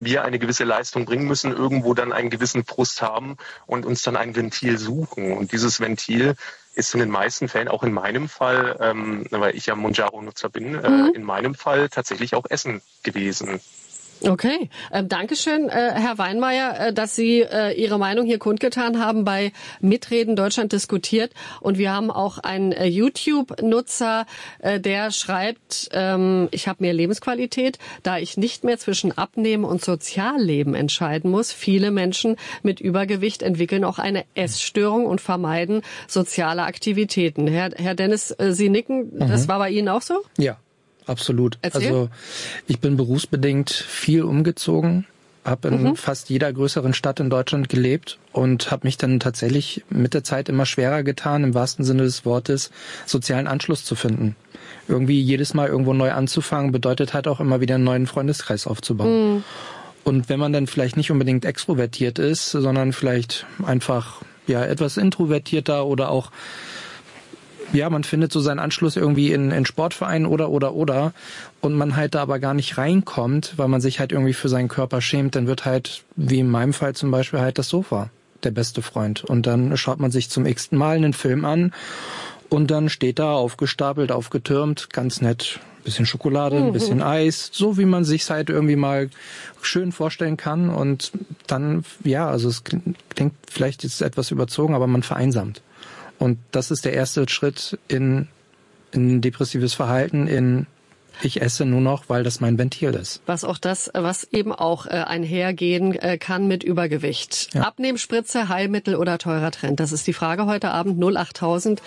wir eine gewisse Leistung bringen müssen, irgendwo dann einen gewissen Frust haben und uns dann ein Ventil suchen. Und dieses Ventil ist in den meisten Fällen, auch in meinem Fall, weil ich ja Monjaro-Nutzer bin, in meinem Fall tatsächlich auch Essen gewesen. Okay, Dankeschön, Herr Weinmeier, dass Sie Ihre Meinung hier kundgetan haben bei Mitreden Deutschland diskutiert. Und wir haben auch einen YouTube-Nutzer, der schreibt, ich habe mehr Lebensqualität, da ich nicht mehr zwischen Abnehmen und Sozialleben entscheiden muss. Viele Menschen mit Übergewicht entwickeln auch eine Essstörung und vermeiden soziale Aktivitäten. Herr Dennis, Sie nicken, das war bei Ihnen auch so? Ja. Absolut. Erzähl. Also ich bin berufsbedingt viel umgezogen, habe in fast jeder größeren Stadt in Deutschland gelebt und habe mich dann tatsächlich mit der Zeit immer schwerer getan, im wahrsten Sinne des Wortes, sozialen Anschluss zu finden. Irgendwie jedes Mal irgendwo neu anzufangen, bedeutet halt auch immer wieder einen neuen Freundeskreis aufzubauen. Und wenn man dann vielleicht nicht unbedingt extrovertiert ist, sondern vielleicht einfach etwas introvertierter oder auch man findet so seinen Anschluss irgendwie in Sportvereinen oder. Und man halt da aber gar nicht reinkommt, weil man sich halt irgendwie für seinen Körper schämt, dann wird halt, wie in meinem Fall zum Beispiel, halt das Sofa der beste Freund. Und dann schaut man sich zum x-ten Mal einen Film an und dann steht da aufgestapelt, aufgetürmt, ganz nett, bisschen Schokolade, ein bisschen Eis, so wie man sich's halt irgendwie mal schön vorstellen kann. Und dann, also es klingt vielleicht jetzt etwas überzogen, aber man vereinsamt. Und das ist der erste Schritt in depressives Verhalten, ich esse nur noch, weil das mein Ventil ist. Was eben auch einhergehen kann mit Übergewicht. Ja. Abnehmspritze, Heilmittel oder teurer Trend? Das ist die Frage heute Abend. 08000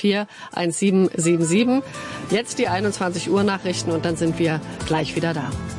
44 1777. Jetzt die 21 Uhr Nachrichten und dann sind wir gleich wieder da.